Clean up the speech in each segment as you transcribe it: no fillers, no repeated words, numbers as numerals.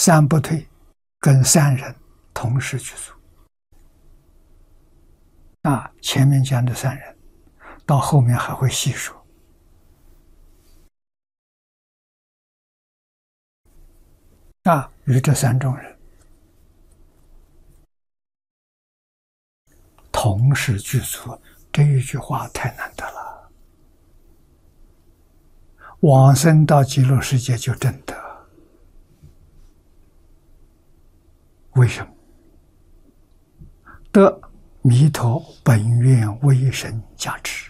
三不退跟三人同时去做。前面讲的三人，到后面还会细说。与这三种人同时具足，这一句话太难得了。往生到极乐世界就真得。为什么？得弥陀本愿威神加持，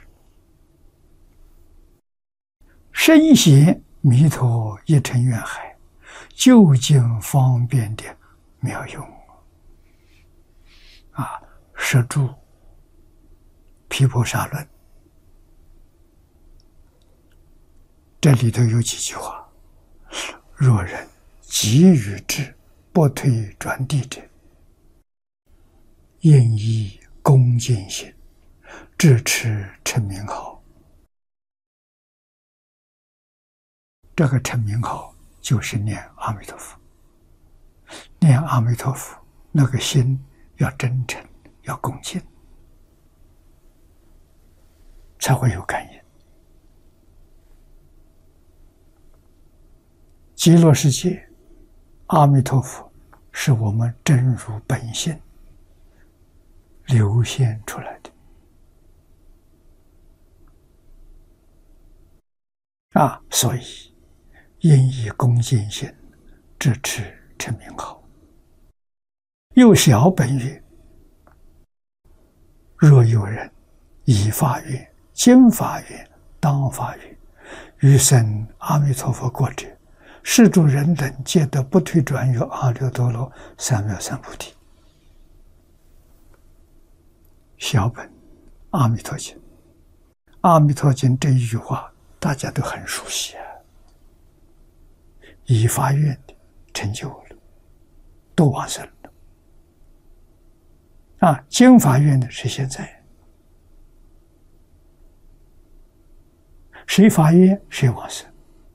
深显弥陀一尘愿海究竟方便的妙用。摄注毗婆沙论这里头有几句话：若人急于志，不退转地者，应以恭敬心，至持称名号。这个称名号就是念阿弥陀佛。念阿弥陀佛，那个心要真诚，要恭敬，才会有感应。极乐世界，阿弥陀佛是我们真如本性流现出来的。所以应以恭敬心，至持称名号。又小本愿：若有人以发愿、经发愿、当发愿，于生阿弥陀佛国者，是诸人等皆得不退转于阿耨多罗三藐三菩提。小本阿弥陀经，阿弥陀经这一句话大家都很熟悉已发愿的成就了，都往生了。经发愿的是现在，谁发愿谁往生。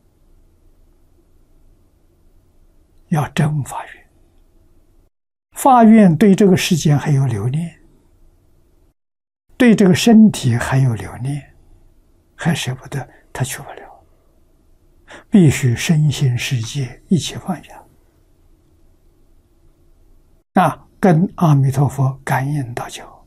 要真发愿，发愿对这个世间还有留念，对这个身体还有留念，还舍不得，他去不了，必须身心世界一起放下。跟阿弥陀佛感应道交，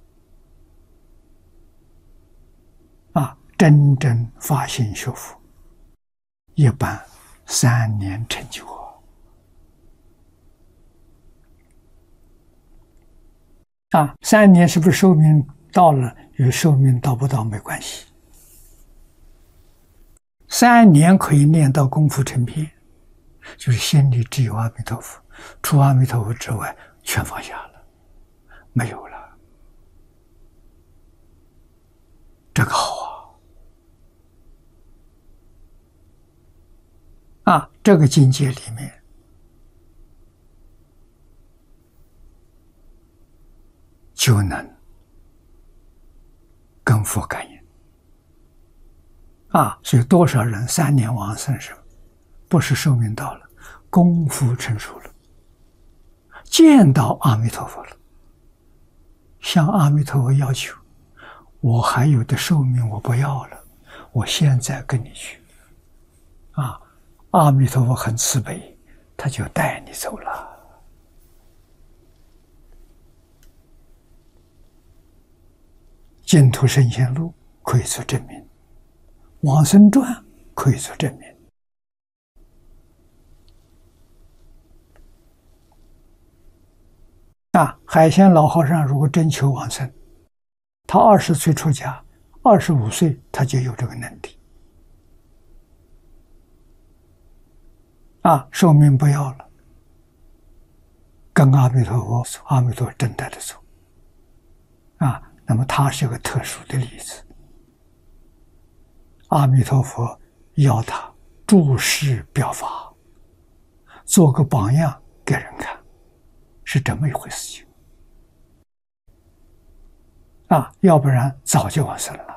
真正发心修福，一般3年成就。3年是不是寿命到了？与寿命到不到没关系。3年可以念到功夫成片，就是心里只有阿弥陀佛，除阿弥陀佛之外全放下了，没有了。这个好这个境界里面就能跟佛感应所以多少人3年往生时，不是寿命到了，功夫成熟了，见到阿弥陀佛了，向阿弥陀佛要求：我还有的寿命我不要了，我现在跟你去。阿弥陀佛很慈悲，他就带你走了。净土圣贤录可以做证明，往生传可以做证明。海鲜老和尚如果真求往生，他20岁出家，25岁他就有这个能力。寿命不要了，跟阿弥陀佛走，阿弥陀佛真带着走。那么他是个特殊的例子。阿弥陀佛要他注释表法，做个榜样给人看，是这么一回事情。要不然早就往生了。